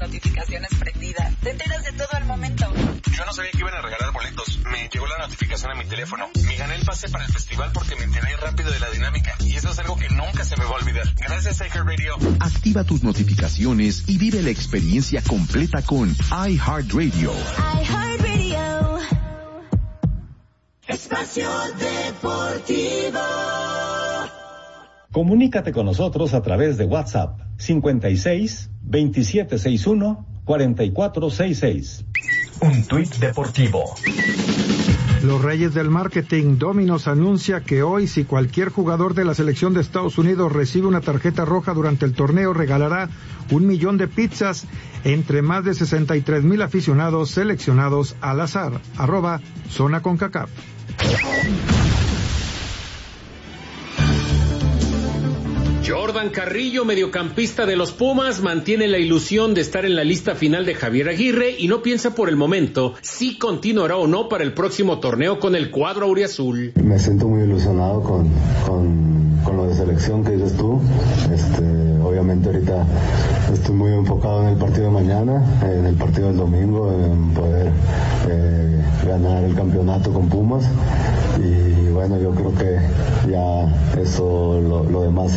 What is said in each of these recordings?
notificaciones prendidas. Te enteras de todo al momento. Yo no sabía que iban a regalar boletos. Me llegó la notificación a mi teléfono. Me gané el pase para el festival porque me enteré rápido de la dinámica. Y eso es algo que nunca se me va a olvidar. Gracias, iHeartRadio. Activa tus notificaciones y vive la experiencia completa con iHeartRadio. iHeartRadio. Espacio Deportivo. Comunícate con nosotros a través de WhatsApp 56 2761 4466. Un tuit deportivo. Los Reyes del Marketing, Domino's, anuncia que hoy, si cualquier jugador de la selección de Estados Unidos recibe una tarjeta roja durante el torneo, regalará 1 millón de pizzas entre más de 63,000 aficionados seleccionados al azar. @Zona CONCACAF. Jordan Carrillo, mediocampista de los Pumas, mantiene la ilusión de estar en la lista final de Javier Aguirre y no piensa por el momento si continuará o no para el próximo torneo con el cuadro auriazul. Me siento muy ilusionado con lo de selección que dices tú. Obviamente ahorita estoy muy enfocado en el partido de mañana, en el partido del domingo, en poder ganar el campeonato con Pumas. Y bueno, yo creo que ya eso, lo demás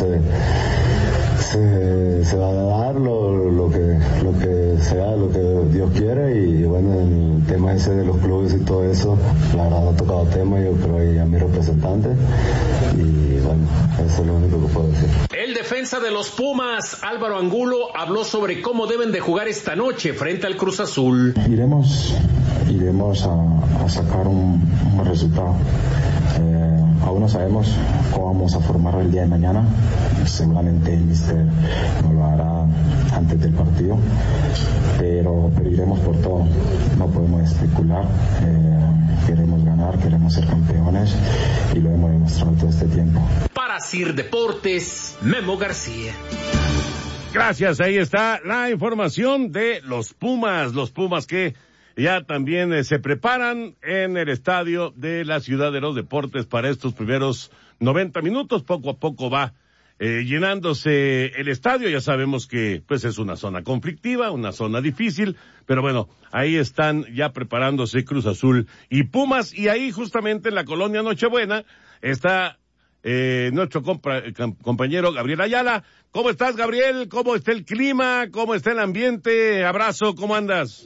se va a dar, lo que sea, lo que Dios quiere. Y bueno, el tema ese de los clubes y todo eso, la verdad no ha tocado tema, yo creo que a mi representante. Y bueno, eso es lo único que puedo decir. El defensa de los Pumas, Álvaro Angulo, habló sobre cómo deben de jugar esta noche frente al Cruz Azul. Iremos a sacar un buen resultado. Aún no sabemos cómo vamos a formar el día de mañana. Seguramente el míster no lo hará antes del partido, pero iremos por todo. No podemos especular. Queremos ganar, queremos ser campeones y lo hemos demostrado todo este tiempo. Para CIR Deportes, Memo García. Gracias, ahí está la información de los Pumas que ya también se preparan en el estadio de la Ciudad de los Deportes para estos primeros 90 minutos. Poco a poco va llenándose el estadio. Ya sabemos que pues es una zona conflictiva, una zona difícil, pero bueno, ahí están ya preparándose Cruz Azul y Pumas, y ahí justamente en la colonia Nochebuena está nuestro compañero Gabriel Ayala. ¿Cómo estás, Gabriel? ¿Cómo está el clima? ¿Cómo está el ambiente? Abrazo, ¿cómo andas?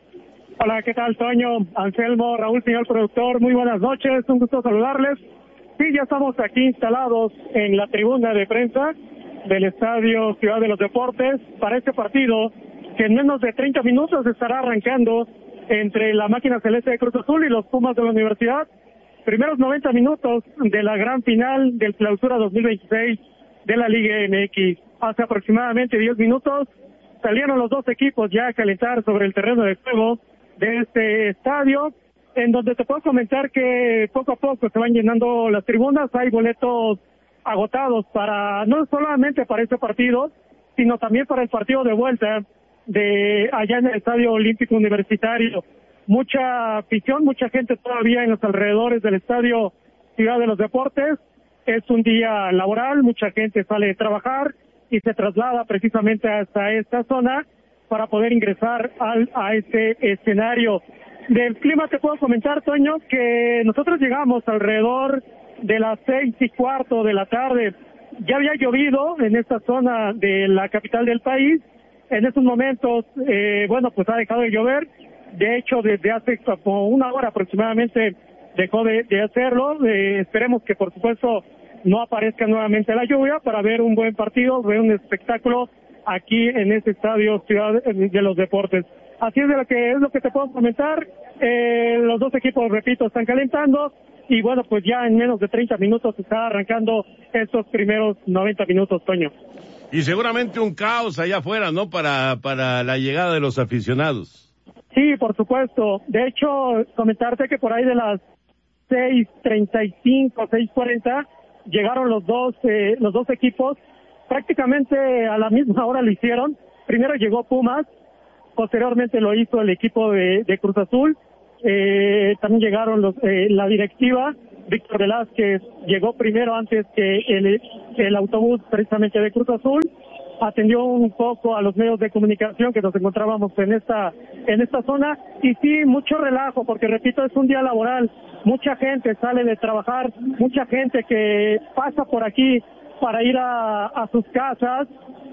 Hola, ¿qué tal, Toño? Anselmo, Raúl, señor productor, muy buenas noches, un gusto saludarles. Sí, ya estamos aquí instalados en la tribuna de prensa del Estadio Ciudad de los Deportes para este partido que en menos de 30 minutos estará arrancando entre la máquina celeste de Cruz Azul y los Pumas de la Universidad. Primeros 90 minutos de la gran final del Clausura 2026 de la Liga MX. Hace aproximadamente 10 minutos salieron los dos equipos ya a calentar sobre el terreno de juego de este estadio, en donde te puedo comentar que poco a poco se van llenando las tribunas. Hay boletos agotados para, no solamente para este partido, sino también para el partido de vuelta de allá en el Estadio Olímpico Universitario. Mucha afición, mucha gente todavía en los alrededores del Estadio Ciudad de los Deportes. Es un día laboral, mucha gente sale de trabajar y se traslada precisamente hasta esta zona para poder ingresar a este escenario. Del clima te puedo comentar, Toño, que nosotros llegamos alrededor de las 6:15 de la tarde. Ya había llovido en esta zona de la capital del país. En estos momentos, pues ha dejado de llover. De hecho, desde hace como una hora aproximadamente dejó de hacerlo. Esperemos que, por supuesto, no aparezca nuevamente la lluvia para ver un buen partido, ver un espectáculo aquí en este estadio Ciudad de los Deportes. Así es lo que te puedo comentar. Los dos equipos, repito, están calentando y bueno, pues ya en menos de 30 minutos está arrancando estos primeros 90 minutos, Toño. Y seguramente un caos allá afuera, ¿no? Para la llegada de los aficionados. Sí, por supuesto. De hecho, comentarte que por ahí de las 6:35, 6:40 llegaron los dos equipos. Prácticamente a la misma hora lo hicieron. Primero llegó Pumas, posteriormente lo hizo el equipo de Cruz Azul. También llegaron la directiva. Víctor Velázquez llegó primero antes que el autobús precisamente de Cruz Azul. atendió un poco a los medios de comunicación que nos encontrábamos en esta zona, y sí, mucho relajo, porque repito, es un día laboral, mucha gente sale de trabajar, mucha gente que pasa por aquí para ir a sus casas,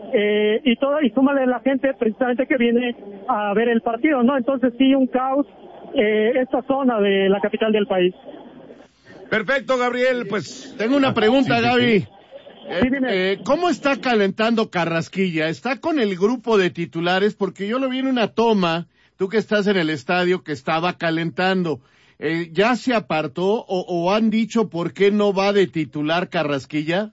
y súmale la gente precisamente que viene a ver el partido, ¿no? Entonces sí, un caos esta zona de la capital del país. Perfecto, Gabriel, pues tengo una pregunta, sí, Gaby. sí. ¿Cómo está calentando Carrasquilla? ¿Está con el grupo de titulares? Porque yo lo vi en una toma, tú que estás en el estadio, que estaba calentando. ¿Ya se apartó o han dicho por qué no va de titular Carrasquilla?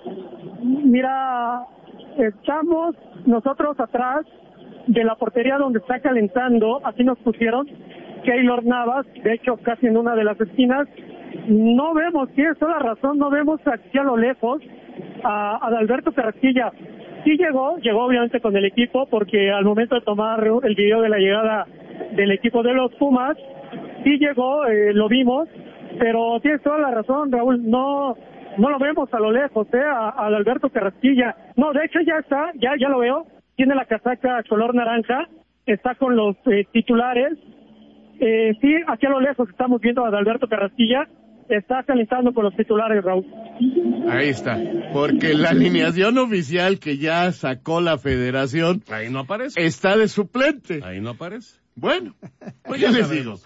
Mira, estamos nosotros atrás de la portería donde está calentando, así nos pusieron, Keylor Navas, de hecho casi en una de las esquinas. No vemos, tienes toda la razón, no vemos aquí a lo lejos a Adalberto Carrasquilla. Sí llegó obviamente con el equipo, porque al momento de tomar el video de la llegada del equipo de los Pumas, sí llegó, lo vimos, pero tienes toda la razón, Raúl, no lo vemos a lo lejos, a Adalberto Carrasquilla. No, de hecho ya está, ya lo veo, tiene la casaca color naranja, está con los titulares. Sí, aquí a lo lejos estamos viendo a Adalberto Carrasquilla, está calentando con los titulares, Raúl. Ahí está, porque la alineación oficial que ya sacó la federación, ahí no aparece, está de suplente. Ahí no aparece. Bueno, pues ya les digo,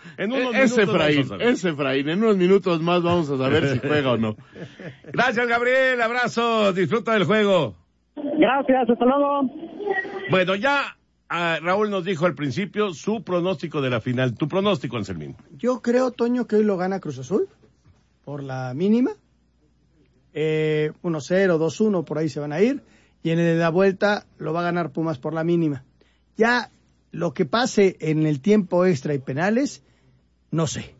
Efraín, en unos minutos más vamos a saber si juega o no. Gracias, Gabriel, abrazo, disfruta del juego. Gracias, hasta luego. Bueno, ya Raúl nos dijo al principio su pronóstico de la final. ¿Tu pronóstico, Anselmín? Yo creo, Toño, que hoy lo gana Cruz Azul por la mínima. 1-0, 2-1, por ahí se van a ir. Y en la vuelta lo va a ganar Pumas por la mínima. Ya lo que pase en el tiempo extra y penales, no sé.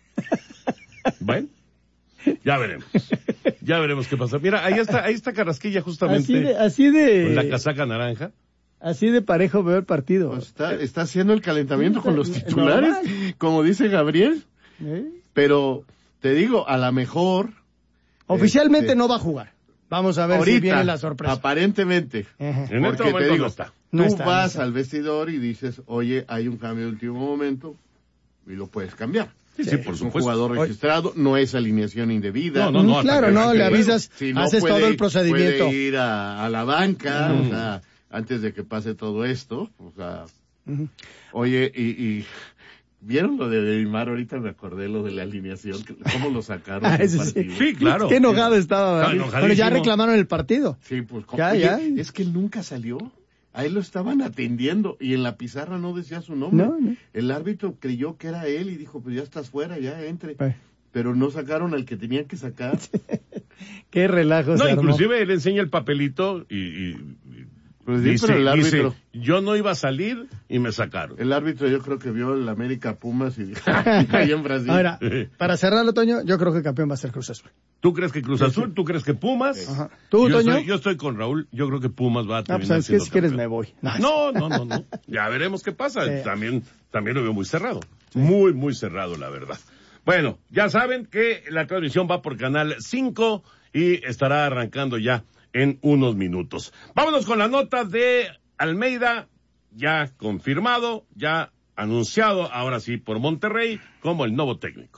Bueno, ya veremos qué pasa. Mira, ahí está Carrasquilla justamente. Así de con la casaca naranja. Así de parejo veo el partido. Pues está haciendo el calentamiento con los titulares, normal, como dice Gabriel. Pero te digo, a lo mejor oficialmente no va a jugar. Vamos a ver ahorita, si viene la sorpresa. Aparentemente. En porque este te digo, no está. Tú vas al vestidor y dices, oye, hay un cambio de último momento y lo puedes cambiar. Sí, por supuesto. Un jugador registrado, no es alineación indebida. No, claro, no, le avisas, si no haces todo el procedimiento. Puede ir a la banca, o sea, antes de que pase todo esto, o sea, oye, y ¿vieron lo de Neymar? Ahorita me acordé lo de la alineación, cómo lo sacaron del partido. Sí, claro. Qué enojado estaba. Pero ya reclamaron el partido. Sí, pues, ya. Es que él nunca salió. A él lo estaban atendiendo y en la pizarra no decía su nombre. No. El árbitro creyó que era él y dijo, pues ya estás fuera, ya entre. Pero no sacaron al que tenían que sacar. Qué relajo. No, inclusive él enseña el papelito y pues dice, pero el árbitro, dice, yo no iba a salir y me sacaron. El árbitro yo creo que vio el América Pumas y dijo, ahí en Brasil. Ahora, para cerrarlo, Toño, yo creo que el campeón va a ser Cruz Azul. ¿Tú crees que Cruz Azul? ¿Tú crees que Pumas? Ajá. ¿Tú, Toño? Yo estoy con Raúl, yo creo que Pumas va a terminar pues sabes que si quieres me voy. No. Ya veremos qué pasa. También lo veo muy cerrado. Sí. Muy cerrado, la verdad. Bueno, ya saben que la transmisión va por Canal 5 y estará arrancando ya en unos minutos. Vámonos con la nota de Almeida, ya confirmado, ya anunciado, ahora sí, por Monterrey, como el nuevo técnico.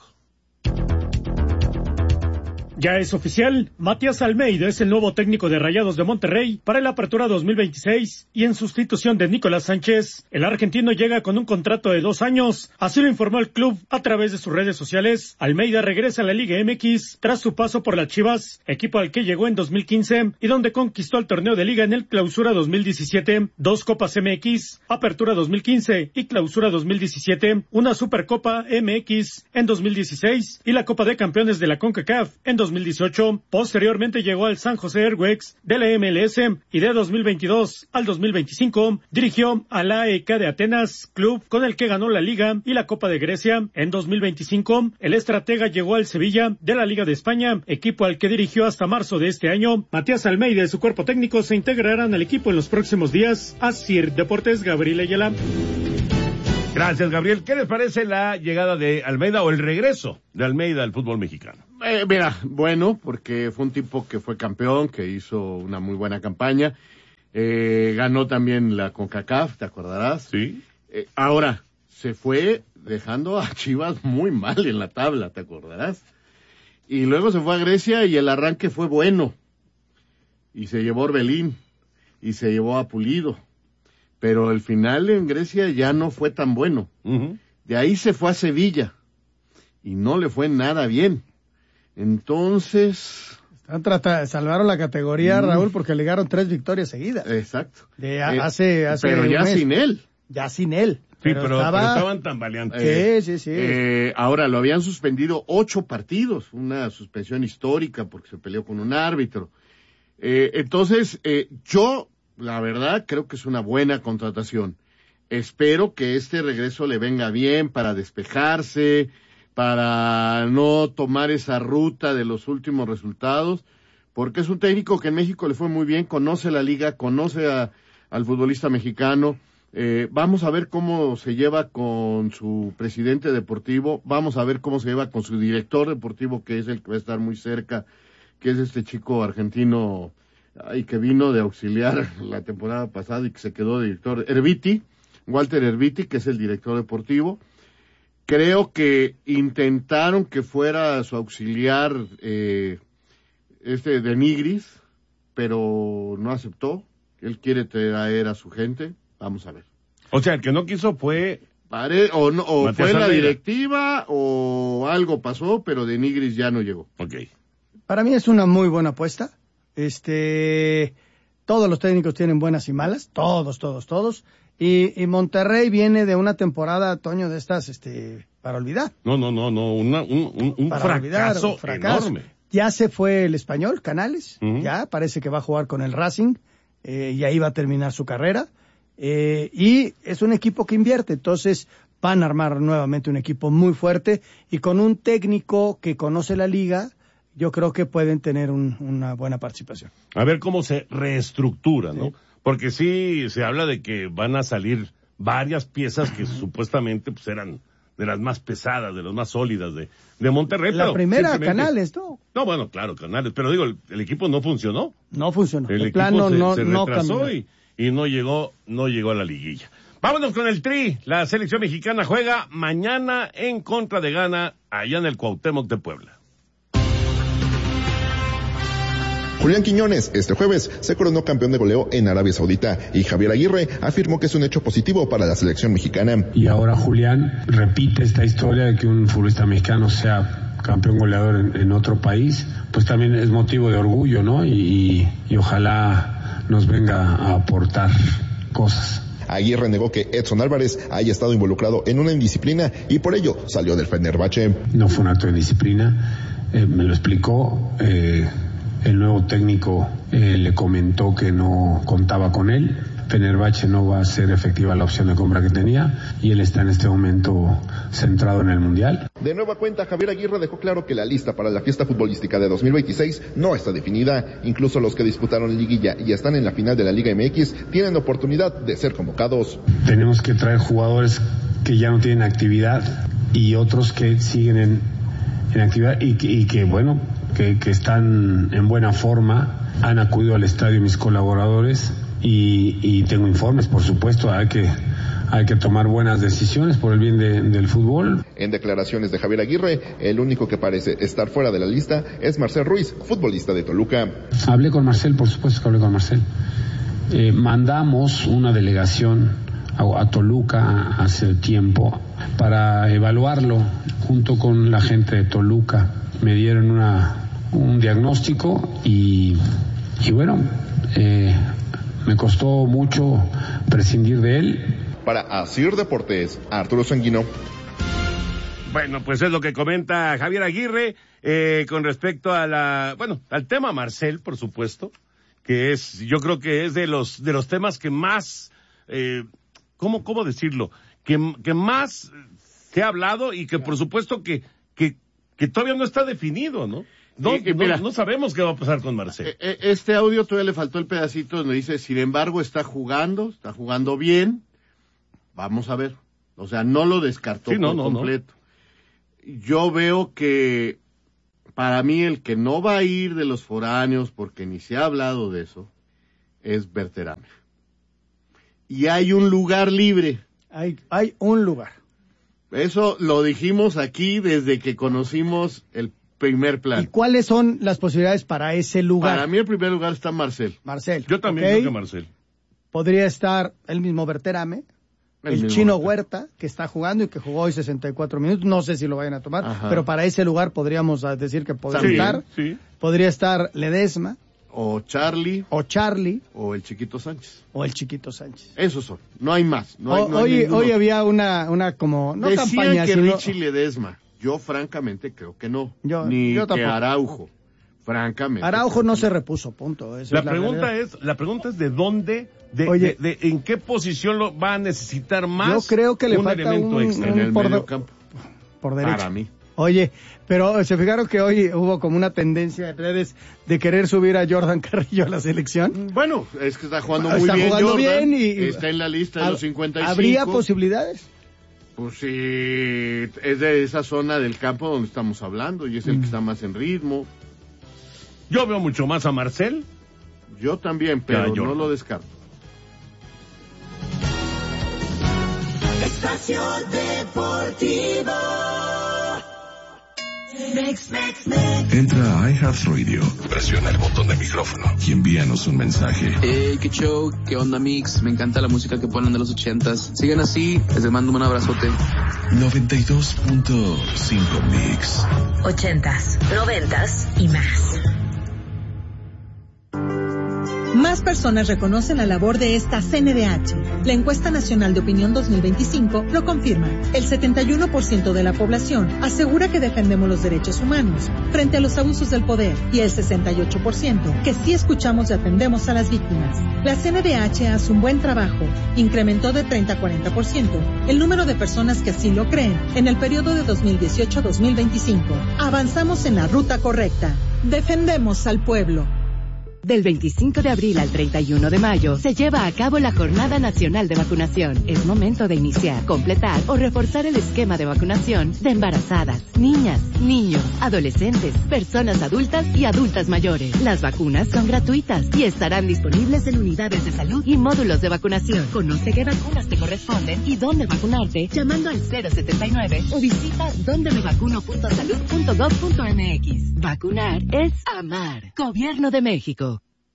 Ya es oficial, Matías Almeida es el nuevo técnico de Rayados de Monterrey para la apertura 2026 y en sustitución de Nicolás Sánchez. El argentino llega con un contrato de 2 años, así lo informó el club a través de sus redes sociales. Almeida regresa a la Liga MX tras su paso por las Chivas, equipo al que llegó en 2015 y donde conquistó el torneo de Liga en el Clausura 2017, 2 Copas MX, Apertura 2015 y Clausura 2017, una Supercopa MX en 2016 y la Copa de Campeones de la CONCACAF en 2018. Posteriormente llegó al San José Earthquakes de la MLS y de 2022 al 2025 dirigió al AEK de Atenas, club con el que ganó la Liga y la Copa de Grecia. En 2025, el estratega llegó al Sevilla de la Liga de España, equipo al que dirigió hasta marzo de este año. Matías Almeida y su cuerpo técnico se integrarán al equipo en los próximos días. Asir Deportes, Gabriel Ayala. Gracias, Gabriel. ¿Qué les parece la llegada de Almeida o el regreso de Almeida al fútbol mexicano? Mira, bueno, porque fue un tipo que fue campeón, que hizo una muy buena campaña. Ganó también la CONCACAF, ¿te acordarás? Sí. Ahora, se fue dejando a Chivas muy mal en la tabla, ¿te acordarás? Y luego se fue a Grecia y el arranque fue bueno. Y se llevó a Orbelín, y se llevó a Pulido. Pero el final en Grecia ya no fue tan bueno. Uh-huh. De ahí se fue a Sevilla, y no le fue nada bien. Entonces... Salvaron la categoría, Raúl, porque ligaron 3 victorias seguidas. Exacto. Hace pero ya un mes. sin él. Ya sin él. Sí, pero estaban tan valientes. Sí. Ahora, lo habían suspendido 8 partidos, una suspensión histórica porque se peleó con un árbitro. Entonces, yo, la verdad, creo que es una buena contratación. Espero que este regreso le venga bien para despejarse, para no tomar esa ruta de los últimos resultados, porque es un técnico que en México le fue muy bien, conoce la liga, conoce al futbolista mexicano. Vamos a ver cómo se lleva con su presidente deportivo, vamos a ver cómo se lleva con su director deportivo, que es el que va a estar muy cerca, que es este chico argentino y que vino de auxiliar la temporada pasada y que se quedó director, Walter Erviti, que es el director deportivo. Creo que intentaron que fuera su auxiliar de Nigris, pero no aceptó. Él quiere traer a su gente. Vamos a ver. O sea, el que no quiso fue... o fue la directiva o algo pasó, pero de Nigris ya no llegó. Okay. Para mí es una muy buena apuesta. Todos los técnicos tienen buenas y malas. Todos. Y Monterrey viene de una temporada, Toño, de estas, para olvidar. No, un fracaso enorme. Ya se fue el Español, Canales, ya parece que va a jugar con el Racing, y ahí va a terminar su carrera, y es un equipo que invierte, entonces van a armar nuevamente un equipo muy fuerte, y con un técnico que conoce la liga, yo creo que pueden tener una buena participación. A ver cómo se reestructura, ¿no? Sí. Porque sí se habla de que van a salir varias piezas que supuestamente pues eran de las más pesadas, de las más sólidas de Monterrey. La primera, Canales, ¿no? No, bueno, claro, Canales, pero digo, el equipo no funcionó. No funcionó. El plano se retrasó caminó. y no llegó a la liguilla. Vámonos con el Tri. La selección mexicana juega mañana en contra de Ghana, allá en el Cuauhtémoc de Puebla. Julián Quiñones este jueves se coronó campeón de goleo en Arabia Saudita y Javier Aguirre afirmó que es un hecho positivo para la selección mexicana. Y ahora Julián repite esta historia de que un futbolista mexicano sea campeón goleador en otro país, pues también es motivo de orgullo, ¿no? Y ojalá nos venga a aportar cosas. Aguirre negó que Edson Álvarez haya estado involucrado en una indisciplina y por ello salió del Fenerbahce. No fue un acto de indisciplina, me lo explicó. El nuevo técnico le comentó que no contaba con él. Fenerbahce no va a ser efectiva la opción de compra que tenía y él está en este momento centrado en el Mundial. De nueva cuenta, Javier Aguirre dejó claro que la lista para la fiesta futbolística de 2026 no está definida. Incluso los que disputaron liguilla y están en la final de la Liga MX tienen oportunidad de ser convocados. Tenemos que traer jugadores que ya no tienen actividad y otros que siguen en actividad y que bueno, que están en buena forma. Han acudido al estadio mis colaboradores y tengo informes, por supuesto. Hay que tomar buenas decisiones por el bien del fútbol. En declaraciones de Javier Aguirre, el único que parece estar fuera de la lista es Marcel Ruiz, futbolista de Toluca. Hablé con Marcel, por supuesto que hablé con Marcel. Mandamos una delegación a Toluca hace tiempo para evaluarlo junto con la gente de Toluca. Me dieron un diagnóstico y bueno, me costó mucho prescindir de él. Para Asir Deportes, Arturo Sanguino. Bueno, pues es lo que comenta Javier Aguirre con respecto al tema Marcel, por supuesto, que yo creo que es de los temas que más, ¿cómo decirlo? Que más se ha hablado y que por supuesto que todavía no está definido, ¿no? No sabemos qué va a pasar con Marcel. Este audio todavía le faltó el pedacito donde dice, sin embargo, está jugando bien, vamos a ver. O sea, no lo descartó completo. No. Yo veo que, para mí, el que no va a ir de los foráneos, porque ni se ha hablado de eso, es Berterame. Y hay un lugar libre. Hay un lugar. Eso lo dijimos aquí desde que conocimos el primer plan. ¿Y cuáles son las posibilidades para ese lugar? Para mí el primer lugar está Marcel. Yo también creo que Marcel. Podría estar el mismo Berterame, el Chino Huerta, que está jugando y que jugó hoy 64 minutos. No sé si lo vayan a tomar, pero para ese lugar podríamos decir que podría estar. Sí. Podría estar Ledesma. O Charlie. O el Chiquito Sánchez. Esos son. No hay más. Hoy había una como... No decían campaña, que sino... Richie Ledesma. Yo francamente creo que no. Ni yo que Araujo. Francamente. Araujo no se repuso, punto. La pregunta es ¿de dónde? ¿En qué posición lo va a necesitar más? Yo creo que le falta elemento extra en el medio campo. Por derecha. Para mí. Oye, pero se fijaron que hoy hubo como una tendencia en redes de querer subir a Jordan Carrillo a la selección. Bueno, es que está jugando muy bien. Está jugando Jordan, bien y está en la lista de los 55. ¿Habría posibilidades? Pues sí, es de esa zona del campo donde estamos hablando y es el que está más en ritmo. Yo veo mucho más a Marcel. Yo también, pero no lo descarto. Espacio Deportivo. Entra a iHeartRadio, presiona el botón de micrófono y envíanos un mensaje. Hey, qué show, qué onda mix, me encanta la música que ponen de los 80s. Sigan así, les mando un abrazote. 92.5 Mix. 80s, 90s y más. Más personas reconocen la labor de esta CNDH. La encuesta nacional de opinión 2025 lo confirma. El 71% de la población asegura que defendemos los derechos humanos frente a los abusos del poder y el 68% que sí escuchamos y atendemos a las víctimas. La CNDH hace un buen trabajo. Incrementó de 30 a 40% el número de personas que así lo creen en el periodo de 2018 a 2025. Avanzamos en la ruta correcta. Defendemos al pueblo. Del 25 de abril al 31 de mayo se lleva a cabo la Jornada Nacional de Vacunación. Es momento de iniciar, completar o reforzar el esquema de vacunación de embarazadas, niñas, niños, adolescentes, personas adultas y adultas mayores. Las vacunas son gratuitas y estarán disponibles en unidades de salud y módulos de vacunación. Conoce qué vacunas te corresponden y dónde vacunarte llamando al 079 o visita dondemevacuno.salud.gov.mx. Vacunar es amar. Gobierno de México.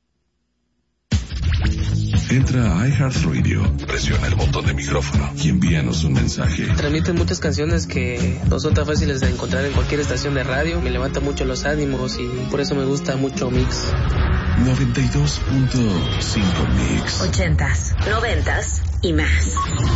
Entra a iHeartRadio, presiona el botón de micrófono y envíanos un mensaje. Transmiten muchas canciones que no son tan fáciles de encontrar en cualquier estación de radio. Me levanta mucho los ánimos y por eso me gusta mucho Mix. 92.5 Mix. 80s, 90s y más.